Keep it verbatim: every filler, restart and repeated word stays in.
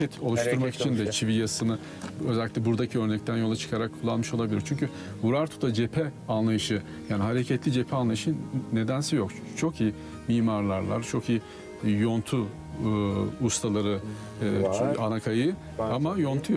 oluşturmak Hareket için de oluşuyor. çivi yasını özellikle buradaki örnekten yola çıkarak kullanmış olabilir. Çünkü Urartu'da cephe anlayışı, yani hareketli cephe anlayışı nedense yok. Çok iyi mimarlarlar, çok iyi yontu e, ustaları, e, Var. anakayı Var ama tabii. yontu yok.